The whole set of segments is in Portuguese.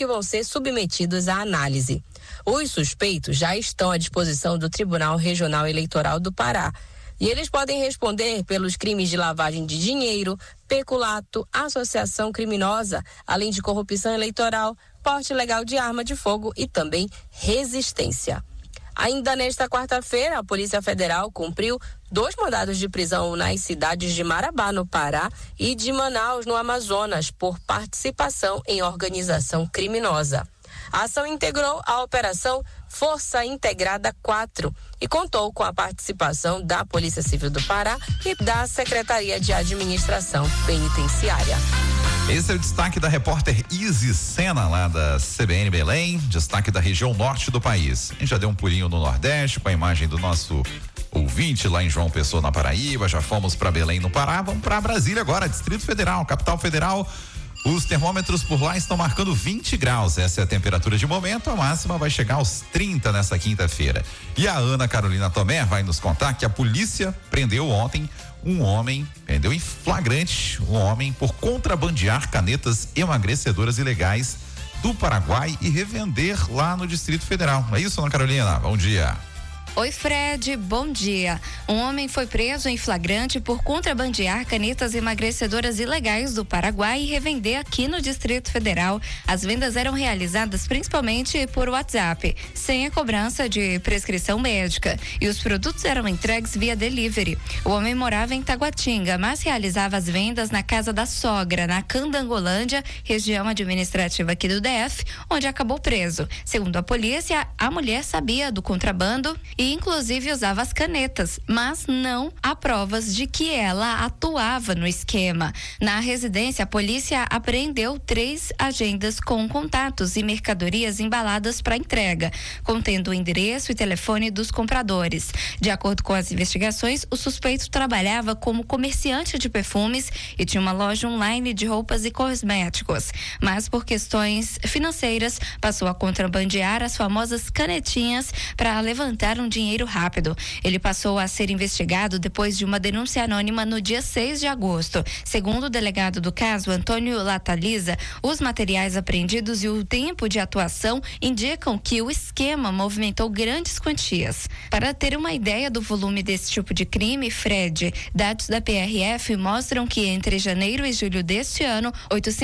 que vão ser submetidos à análise. Os suspeitos já estão à disposição do Tribunal Regional Eleitoral do Pará. E eles podem responder pelos crimes de lavagem de dinheiro, peculato, associação criminosa, além de corrupção eleitoral, porte ilegal de arma de fogo e também resistência. Ainda nesta quarta-feira, a Polícia Federal cumpriu 2 mandados de prisão nas cidades de Marabá, no Pará, e de Manaus, no Amazonas, por participação em organização criminosa. A ação integrou a Operação Força Integrada 4 e contou com a participação da Polícia Civil do Pará e da Secretaria de Administração Penitenciária. Esse é o destaque da repórter Izzy Sena, lá da CBN Belém, destaque da região norte do país. A gente já deu um pulinho no Nordeste com a imagem do nosso ouvinte lá em João Pessoa, na Paraíba. Já fomos para Belém, no Pará. Vamos para Brasília agora, Distrito Federal, capital federal. Os termômetros por lá estão marcando 20 graus. Essa é a temperatura de momento. A máxima vai chegar aos 30 nessa quinta-feira. E a Ana Carolina Tomé vai nos contar que a polícia prendeu ontem prendeu em flagrante um homem por contrabandear canetas emagrecedoras ilegais do Paraguai e revender lá no Distrito Federal. É isso, Ana Carolina? Bom dia. Oi, Fred, bom dia. Um homem foi preso em flagrante por contrabandear canetas emagrecedoras ilegais do Paraguai e revender aqui no Distrito Federal. As vendas eram realizadas principalmente por WhatsApp, sem a cobrança de prescrição médica, e os produtos eram entregues via delivery. O homem morava em Taguatinga, mas realizava as vendas na casa da sogra, na Candangolândia, região administrativa aqui do DF, onde acabou preso. Segundo a polícia, a mulher sabia do contrabando e inclusive usava as canetas, mas não há provas de que ela atuava no esquema. Na residência, a polícia apreendeu 3 agendas com contatos e mercadorias embaladas para entrega, contendo o endereço e telefone dos compradores. De acordo com as investigações, o suspeito trabalhava como comerciante de perfumes e tinha uma loja online de roupas e cosméticos, mas por questões financeiras passou a contrabandear as famosas canetinhas para levantar um dinheiro rápido. Ele passou a ser investigado depois de uma denúncia anônima no dia 6 de agosto. Segundo o delegado do caso, Antônio Lataliza, os materiais apreendidos e o tempo de atuação indicam que o esquema movimentou grandes quantias. Para ter uma ideia do volume desse tipo de crime, Fred, dados da PRF mostram que entre janeiro e julho deste ano,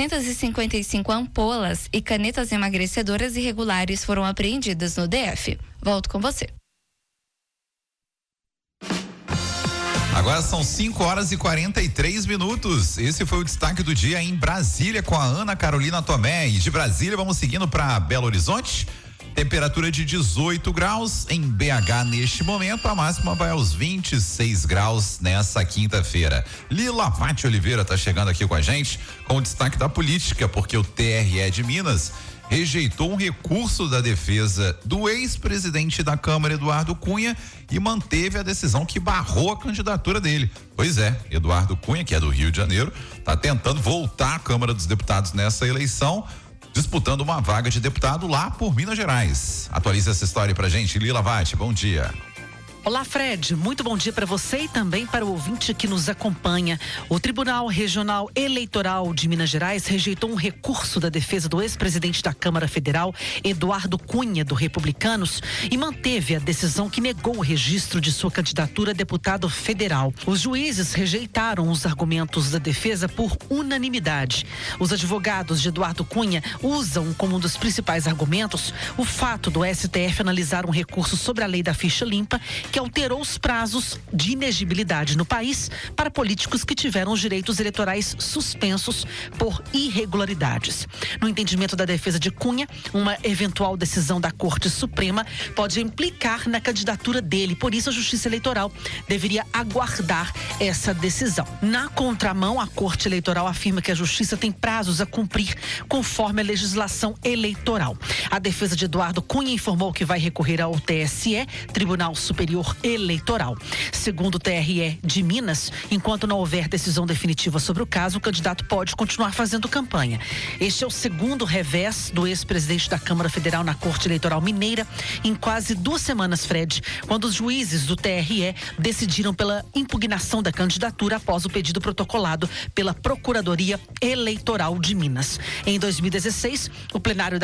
855 ampolas e canetas emagrecedoras irregulares foram apreendidas no DF. Volto com você. Agora são 5h43. Esse foi o destaque do dia em Brasília com a Ana Carolina Tomé. E de Brasília vamos seguindo para Belo Horizonte. Temperatura de 18 graus em BH neste momento. A máxima vai aos 26 graus nessa quinta-feira. Lila Vate Oliveira está chegando aqui com a gente com o destaque da política, porque o TRE de Minas rejeitou um recurso da defesa do ex-presidente da Câmara, Eduardo Cunha, e manteve a decisão que barrou a candidatura dele. Pois é, Eduardo Cunha, que é do Rio de Janeiro, está tentando voltar à Câmara dos Deputados nessa eleição, disputando uma vaga de deputado lá por Minas Gerais. Atualiza essa história pra gente, Lila Vate, bom dia. Olá, Fred, muito bom dia para você e também para o ouvinte que nos acompanha. O Tribunal Regional Eleitoral de Minas Gerais rejeitou um recurso da defesa do ex-presidente da Câmara Federal, Eduardo Cunha, do Republicanos, e manteve a decisão que negou o registro de sua candidatura a deputado federal. Os juízes rejeitaram os argumentos da defesa por unanimidade. Os advogados de Eduardo Cunha usam como um dos principais argumentos o fato do STF analisar um recurso sobre a lei da ficha limpa, que alterou os prazos de inegibilidade no país para políticos que tiveram os direitos eleitorais suspensos por irregularidades. No entendimento da defesa de Cunha, uma eventual decisão da Corte Suprema pode implicar na candidatura dele, por isso a Justiça Eleitoral deveria aguardar essa decisão. Na contramão, a Corte Eleitoral afirma que a Justiça tem prazos a cumprir conforme a legislação eleitoral. A defesa de Eduardo Cunha informou que vai recorrer ao TSE, Tribunal Superior Eleitoral. Segundo o TRE de Minas, enquanto não houver decisão definitiva sobre o caso, o candidato pode continuar fazendo campanha. Este é o segundo revés do ex-presidente da Câmara Federal na Corte Eleitoral Mineira em quase 2 semanas, Fred, quando os juízes do TRE decidiram pela impugnação da candidatura após o pedido protocolado pela Procuradoria Eleitoral de Minas. Em 2016, o plenário da